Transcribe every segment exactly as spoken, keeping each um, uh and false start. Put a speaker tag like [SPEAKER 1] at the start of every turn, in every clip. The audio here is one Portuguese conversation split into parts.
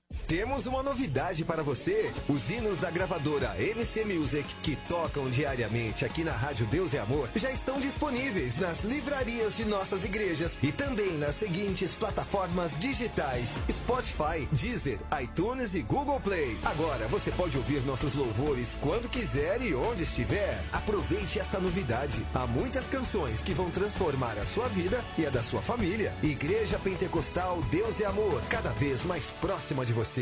[SPEAKER 1] Temos uma novidade para você. Os hinos da gravadora M C Music, que tocam diariamente aqui na Rádio Deus e Amor, já estão disponíveis nas livrarias de nossas igrejas e também nas seguintes plataformas digitais: Spotify, Deezer, iTunes e Google Play. Agora você pode ouvir nossos louvores quando quiser e onde estiver. Aproveite esta novidade. Há muitas canções que vão transformar a sua vida e a da sua família. Igreja Pentecostal Deus e Amor, cada vez mais próxima de você.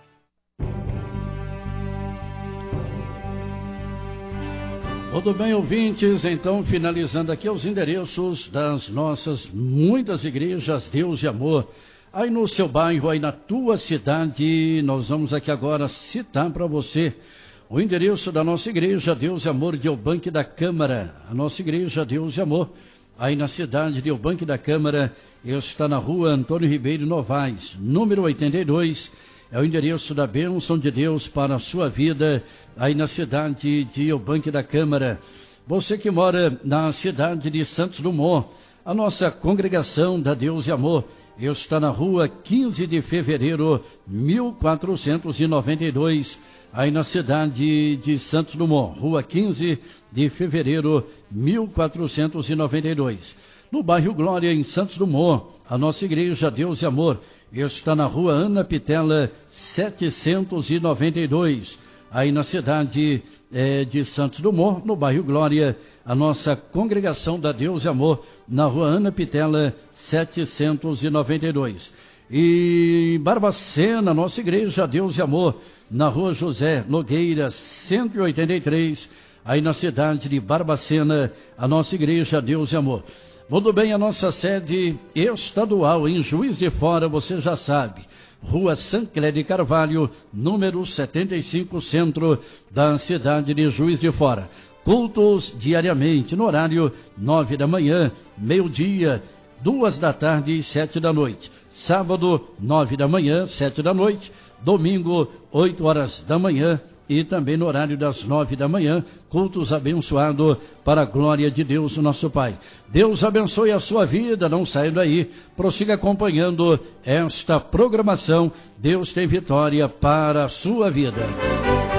[SPEAKER 2] Tudo bem, ouvintes? Então, finalizando aqui os endereços das nossas muitas igrejas Deus e Amor. Aí no seu bairro, aí na tua cidade, nós vamos aqui agora citar para você o endereço da nossa igreja Deus e Amor de Eubanque da Câmara. A nossa igreja Deus e Amor, aí na cidade de Eubanque da Câmara, está na rua Antônio Ribeiro Novaes, número oitenta e dois. É o endereço da bênção de Deus para a sua vida, aí na cidade de Eubanque da Câmara. Você que mora na cidade de Santos Dumont, a nossa congregação da Deus e Amor está na rua quinze de fevereiro, mil quatrocentos e noventa e dois, aí na cidade de Santos Dumont, rua quinze de fevereiro, mil quatrocentos e noventa e dois. No bairro Glória, em Santos Dumont, a nossa igreja Deus e Amor está na rua Ana Pitela, setecentos e noventa e dois, aí na cidade eh, de Santos Dumont, no bairro Glória, a nossa congregação da Deus e Amor, na rua Ana Pitela, setecentos e noventa e dois. E em Barbacena, nossa igreja Deus e Amor, na rua José Nogueira, cento e oitenta e três, aí na cidade de Barbacena, a nossa igreja Deus e Amor. Muito bem, a nossa sede estadual em Juiz de Fora, você já sabe, rua Sancler de Carvalho, número setenta e cinco, centro da cidade de Juiz de Fora. Cultos diariamente, no horário nove da manhã, meio-dia, duas da tarde e sete da noite. Sábado, nove da manhã, sete da noite. Domingo, oito horas da manhã. E também no horário das nove da manhã, cultos abençoados para a glória de Deus, nosso Pai. Deus abençoe a sua vida, não saia daí, prossiga acompanhando esta programação. Deus tem vitória para a sua vida.